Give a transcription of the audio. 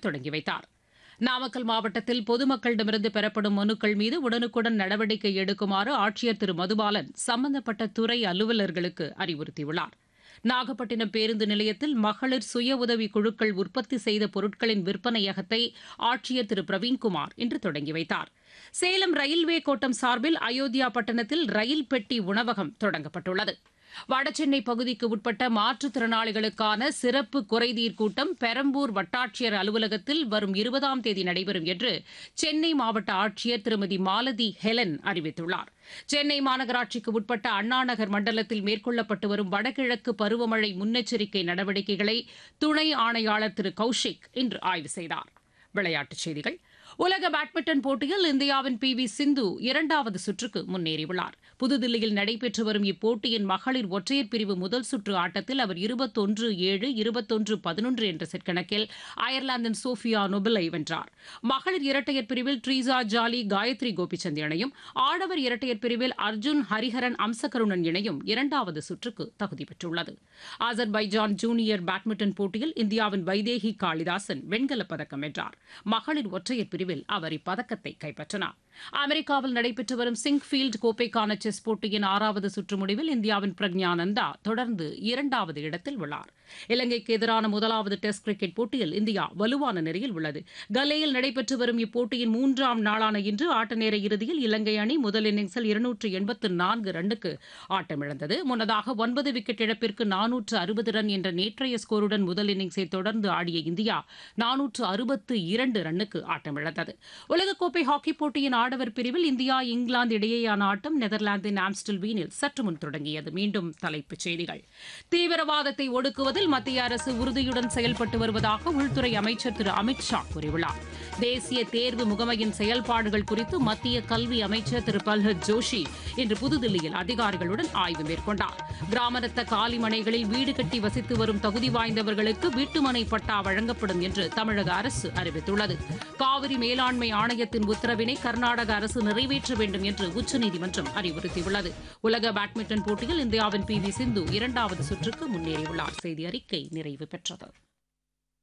தொடங்கி வைத்தார். நாமக்கல் மாவட்டத்தில் பொதுமக்களிடமிருந்து பெறப்படும் மனுக்கள் மீது உடனுக்குடன் நடவடிக்கை எடுக்குமாறு ஆட்சியர் திரு மதுபாலன் சம்பந்தப்பட்ட துறை அலுவலர்களுக்கு அறிவுறுத்தியுள்ளார். நாகப்பட்டினம் பேருந்து நிலையத்தில் மகளிர் சுய உதவி குழுக்கள் உற்பத்தி செய்த பொருட்களின் விற்பனையகத்தை ஆட்சியர் திரு பிரவீன்குமார் இன்று தொடங்கி வைத்தார். சேலம் ரயில்வே கோட்டம் சார்பில் அயோத்தியா பட்டணத்தில் ரயில் பெட்டி உணவகம் தொடங்கப்பட்டுள்ளது. வடசென்னை பகுதிக்கு உட்பட்ட மாற்றுத்திறனாளிகளுக்கான சிறப்பு குறைதீர் கூட்டம் பெரம்பூர் வட்டாட்சியர் அலுவலகத்தில் வரும் 20ஆம் தேதி நடைபெறும் என்று சென்னை மாவட்ட ஆட்சியர் திருமதி மாலதி ஹெலன் அறிவித்துள்ளார். சென்னை மாநகராட்சிக்கு உட்பட்ட அண்ணாநகர் மண்டலத்தில் மேற்கொள்ளப்பட்டு வரும் வடகிழக்கு பருவமழை முன்னெச்சரிக்கை நடவடிக்கைகளை துணை ஆணையாளர் திரு கௌஷிக் இன்று ஆய்வு செய்தார். விளையாட்டுச் செய்திகள். உலக பேட்மிண்டன் போட்டியில் இந்தியாவின் பி.வி. சிந்து 2வது சுற்றுக்கு முன்னேறியுள்ளார். புதுதில்லியில் நடைபெற்று வரும் இப்போட்டியின் மகளிர் ஒற்றையர் பிரிவு முதல் சுற்று ஆட்டத்தில் அவர் 21-7, 21-11 என்ற செட் கணக்கில் அயர்லாந்தின் சோஃபியா நொபலை வென்றார். மகளிர் இரட்டையர் பிரிவில் ட்ரீசா ஜாலி காயத்ரி கோபிச்சந்த் இணையும், ஆடவர் இரட்டையர் பிரிவில் அர்ஜுன் ஹரிஹரன் அம்சகருணன் இணையும் 2வது சுற்றுக்கு தகுதி பெற்றுள்ளது. அசர்பைஜான் ஜூனியர் பேட்மிண்டன் போட்டியில் இந்தியாவின் வைதேகி காளிதாசன் வெண்கலப் பதக்கம் வென்றார். மகளிர் ஒற்றையர் பிரிவில் அவர் இப்பதக்கத்தை கைப்பற்றினார். அமெரிக்காவில் நடைபெற்று வரும் சிங்ஃபீல்டு கோப்பைக்கான செஸ் போட்டியின் 6வது சுற்று முடிவில் இந்தியாவின் பிரக்ஞானந்தா தொடர்ந்து 2வது இடத்தில் உள்ளார். இலங்கைக்கு எதிரான 1வது டெஸ்ட் கிரிக்கெட் போட்டியில் இந்தியா வலுவான நிலையில் உள்ளது. கல்லேயில் நடைபெற்று வரும் இப்போட்டியின் 3ஆம் நாளான இன்று ஆட்ட நேர இறுதியில் இலங்கை அணி முதல் இன்னிங்ஸில் 284 ரன்னுக்கு ஆட்டமிழந்தது. முன்னதாக 9 விக்கெட் இழப்பிற்கு 460 ரன் என்ற நேற்றைய ஸ்கோருடன் முதல் இன்னிங்ஸை தொடர்ந்து ஆடிய இந்தியா 462 ரன்னுக்கு ஆட்டமிழந்தது. உலகக்கோப்பை ஹாக்கிப் போட்டியின் ஆடவர் பிரிவில் இந்தியா இங்கிலாந்து இடையேயான ஆட்டம் நெதர்லாந்தின் ஆம்ஸ்டல்வீனில் சற்று முன் தொடங்கியது. மீண்டும் தலைப்புச் செய்திகள். தீவிரவாதத்தை ஒடுக்குவதில் மத்திய அரசு உறுதியுடன் செயல்பட்டு வருவதாக உள்துறை அமைச்சர் திரு அமித் ஷா கூறியுள்ளார். தேசிய தேர்வு முகமையின் செயல்பாடுகள் குறித்து மத்திய கல்வி அமைச்சர் திரு பல்ஹத் ஜோஷி இன்று புதுதில்லியில் அதிகாரிகளுடன் ஆய்வு மேற்கொண்டார். கிராமரத்த காலிமனைகளில் வீடு கட்டி வசித்து வரும் தகுதி வாய்ந்தவர்களுக்கு வீட்டுமனை பட்டா வழங்கப்படும் என்று தமிழக அரசு அறிவித்துள்ளது. காவிரி மேலாண்மை ஆணையத்தின் உத்தரவினை கர்நாடக அரசு நிறைவேற்ற வேண்டும் என்று உச்சநீதிமன்றம் அறிவுறுத்தியுள்ளது. உலக பேட்மிண்டன் போட்டியில் இந்தியாவின் பி.வி. சிந்து 2வது சுற்றுக்கு முன்னேறியுள்ளார். செய்தி அறிக்கை நிறைவு பெற்றது.